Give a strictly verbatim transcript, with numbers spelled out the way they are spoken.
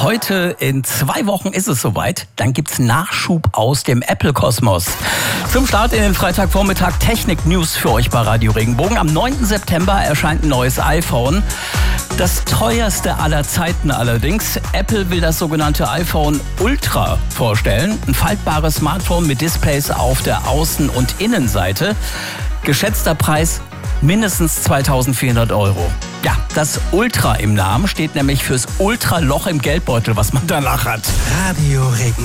Heute in zwei Wochen ist es soweit. Dann gibt's Nachschub aus dem Apple-Kosmos. Zum Start in den Freitagvormittag Technik-News für euch bei Radio Regenbogen. Am neunten September erscheint ein neues iPhone. Das teuerste aller Zeiten allerdings. Apple will das sogenannte iPhone Ultra vorstellen. Ein faltbares Smartphone mit Displays auf der Außen- und Innenseite. Geschätzter Preis mindestens zweitausendvierhundert Euro. Ja, das Ultra im Namen steht nämlich fürs Ultraloch im Geldbeutel, was man danach hat. Radio Regenbogen.